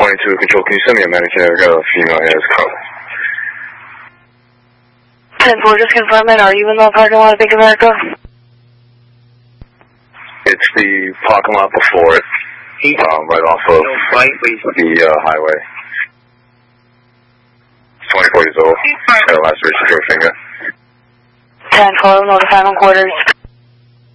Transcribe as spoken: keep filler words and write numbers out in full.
twenty-two Control, can you send me a mannequin? I've got a female here as color. ten four, just confirm that. Are you in the parking lot of Bank of America? It's the parking lot before it, um, right off of the uh, highway. twenty-four years old. Got a laceration to her finger. ten four, notify on quarters.